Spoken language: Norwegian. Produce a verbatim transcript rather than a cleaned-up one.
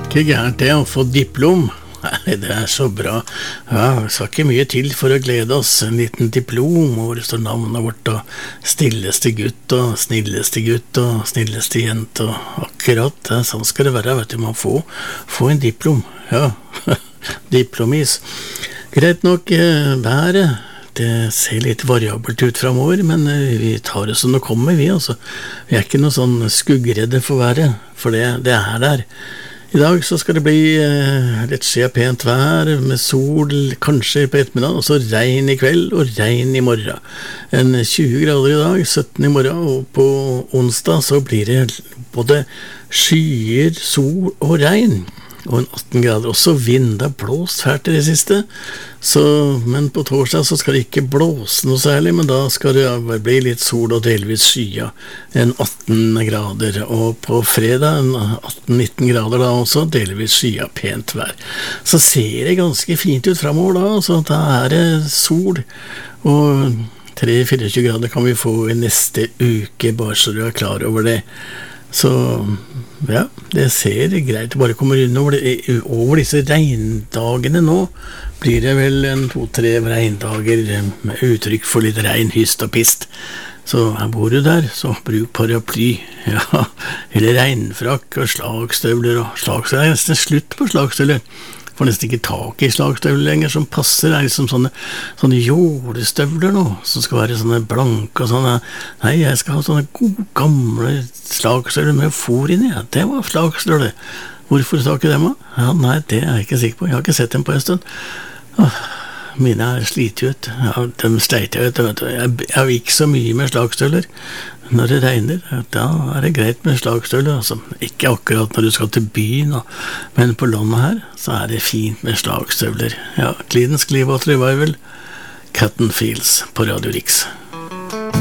Ikke gærent det å få diplom. Nei, det er så bra. Ja, det skal ikke mye til for å glede oss. En liten diplom hvor det står navnet vårt og stilleste gutt og snilleste gutt og snilleste jente og akkurat. Ja, sånn skal det være, vet du, man får få en diplom. Ja, diplomis. Greit nok, været. Det ser litt variabelt ut fremover, men vi tar det som det kommer, vi altså. Vi er ikke noe sånn skuggredde for været, for det, det er der. I dag så skal det bli eh, litt skje pent vær, med sol kanskje på ettermiddag, og så regn i kveld og regn i morgen. En tjue grader i dag, sytten i morgen, og på onsdag så blir det både skyer, sol og regn. Og en atten grader, også vind, det har blåst fælt i det siste, så, men på torsdag så skal det ikke blåse noe særlig, men da skal det bli litt sol og delvis skya, en atten grader, og på fredag en atten nitten grader da også, delvis skya, pent vær. Så ser det ganske fint ut fremover da, så da er det sol, og tre til tjuefire grader kan vi få i neste uke, bare så du er klar over det. Så ja, det ser greit bare kommer inn over, det, over disse regndagene nå. Blir det vel en to-tre regndager med uttrykk for litt regn, hyst og pist. Så her bor du der, så bruk paraply, ja, eller regnfrakk og slagstøvler og slagstøvler. Det er nesten slutt på slagstøvler. Får nesten ikke tak i slagstøvler lenger som passer. Det er liksom sånne, sånne jordestøvler nå, som skal være sånne blanke og sånne. Nei, jeg skal ha sånne gode, gamle slagstøvler med fôr inni. Ja, det var slagstøvler. Hvorfor sa ikke dem? Ja, nei, det er jeg ikke sikker på. Jeg har ikke sett dem på en stund. Åh, mine er slitet ut. Ja, de sleit jeg ut. Jeg, jeg gikk så mye med slagstøvler. Når det regner, da er det greit med slagstøvler, altså. Ikke akkurat når du skal til byen, men på landet her, så er det fint med slagstøvler. Ja, Creedence Clearwater Revival, Cotton Fields på Radio Riks.